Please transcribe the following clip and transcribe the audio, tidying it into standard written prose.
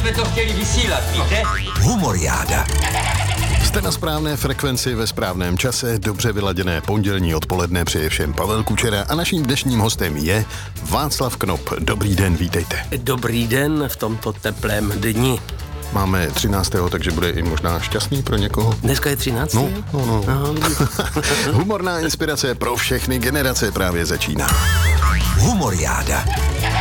jsme to chtěli vysílat, víte? Humoriáda. Jste na správné frekvenci ve správném čase, dobře vyladěné pondělní odpoledne, přeje všem Pavel Kučera a naším dnešním hostem je Václav Knop. Dobrý den, vítejte. Dobrý den v tomto teplém dni. Máme 13. takže bude i možná šťastný pro někoho. Dneska je 13. No. Humorná inspirace pro všechny generace právě začíná. Humoriáda.